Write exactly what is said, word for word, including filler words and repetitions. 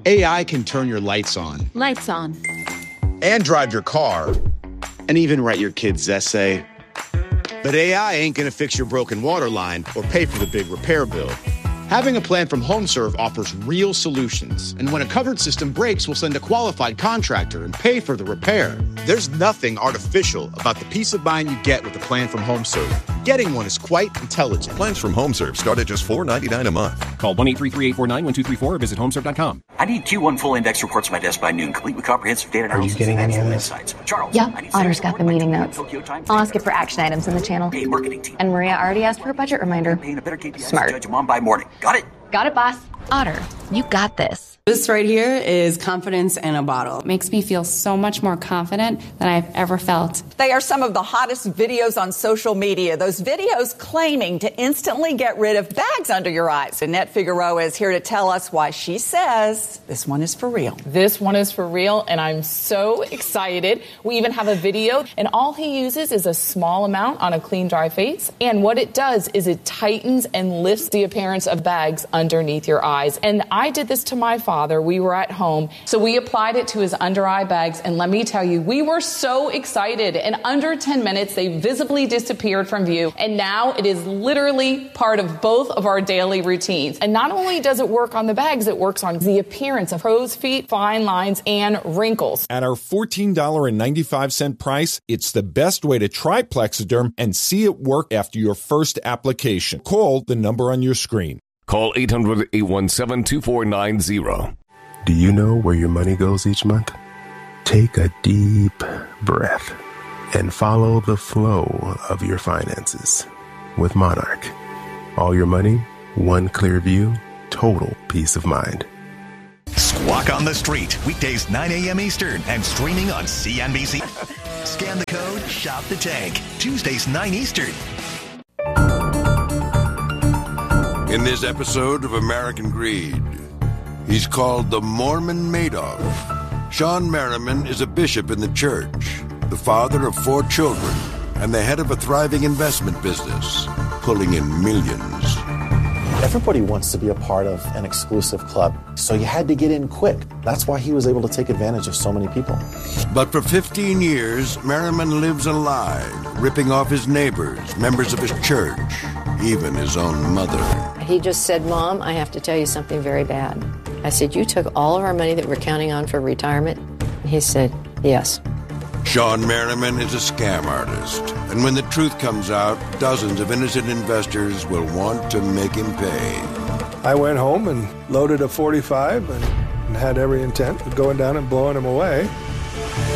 A I can turn your lights on. Lights on. And drive your car. And even write your kid's essay. But A I ain't gonna fix your broken water line or pay for the big repair bill. Having a plan from HomeServe offers real solutions. And when a covered system breaks, we'll send a qualified contractor and pay for the repair. There's nothing artificial about the peace of mind you get with a plan from HomeServe. Getting one is quite intelligent. Plans from HomeServe start at just four dollars and ninety-nine cents a month. Call one eight three three, eight four nine, one two three four or visit homeserve dot com. I need Q one full index reports to my desk by noon, complete with comprehensive data analysis. Are you getting any of this? Charles, yeah, Otter's got the meeting notes. I'll ask it for action items in the channel. Hey, marketing team. And Maria already asked for a budget reminder. Smart. Judge mom by morning. Got it? Got it, boss. Otter, you got this. This right here is confidence in a bottle. It makes me feel so much more confident than I've ever felt. They are some of the hottest videos on social media. Those videos claiming to instantly get rid of bags under your eyes. Annette Figueroa is here to tell us why she says this one is for real. This one is for real, and I'm so excited. We even have a video, and all he uses is a small amount on a clean, dry face. And what it does is it tightens and lifts the appearance of bags underneath your eyes. And I did this to my father. We were at home, so we applied it to his under eye bags, and let me tell you, we were so excited. In under ten minutes, they visibly disappeared from view, and now it is literally part of both of our daily routines. And not only does it work on the bags, it works on the appearance of crow's feet, fine lines, and wrinkles. At our fourteen dollars and ninety-five cents price, it's the best way to try Plexiderm and see it work after your first application. Call the number on your screen. Call eight hundred, eight one seven, two four nine zero. Do you know where your money goes each month? Take a deep breath and follow the flow of your finances with Monarch. All your money, one clear view, total peace of mind. Squawk on the Street, weekdays nine a.m. Eastern and streaming on C N B C. Scan the code, shop the tank. Tuesdays nine Eastern. In this episode of American Greed, he's called the Mormon Madoff. Sean Merriman is a bishop in the church, the father of four children, and the head of a thriving investment business, pulling in millions. Everybody wants to be a part of an exclusive club, so you had to get in quick. That's why he was able to take advantage of so many people. But for fifteen years, Merriman lives a lie, ripping off his neighbors, members of his church, even his own mother. He just said, Mom, I have to tell you something very bad. I said, you took all of our money that we're counting on for retirement? He said, yes. Sean Merriman is a scam artist, and when the truth comes out, dozens of innocent investors will want to make him pay. I went home and loaded a forty-five and, and had every intent of going down and blowing him away.